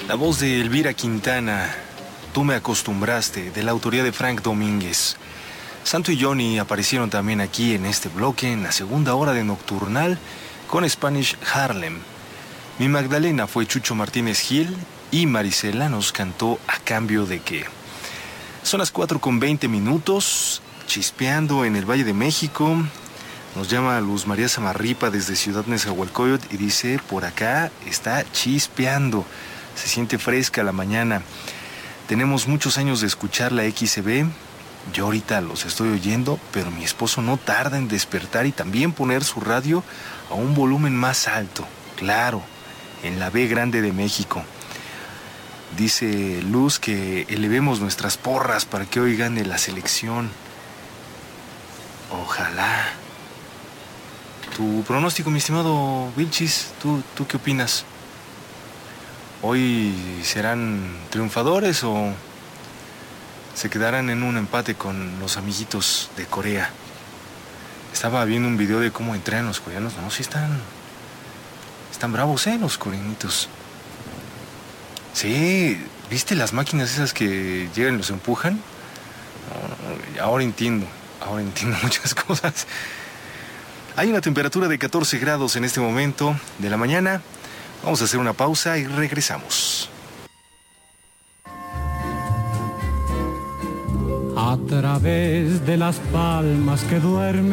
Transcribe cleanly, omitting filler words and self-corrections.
La voz de Elvira Quintana, Tú me acostumbraste, de la autoría de Frank Domínguez. Santo y Johnny aparecieron también aquí en este bloque, en la segunda hora de Nocturnal, con Spanish Harlem. Mi Magdalena fue Chucho Martínez Gil y Marisela nos cantó A Cambio de Qué. Son las 4:20, chispeando en el Valle de México. Nos llama Luz María Samarripa desde Ciudad Nezahualcóyotl y dice, por acá está chispeando. Se siente fresca la mañana. Tenemos muchos años de escuchar la XCB. Yo ahorita los estoy oyendo, pero mi esposo no tarda en despertar y también poner su radio a un volumen más alto. Claro, en la B grande de México. Dice Luz que elevemos nuestras porras para que hoy gane la selección. Ojalá. Tu pronóstico, mi estimado Vilchis, ¿tú qué opinas? ¿Hoy serán triunfadores o se quedarán en un empate con los amiguitos de Corea? Estaba viendo un video de cómo entrenan los coreanos. No, sí están bravos, los coreanitos. Sí, ¿viste las máquinas esas que llegan y los empujan? No, ahora entiendo muchas cosas. Hay una temperatura de 14 grados en este momento de la mañana. Vamos a hacer una pausa y regresamos. A través de las palmas que duermen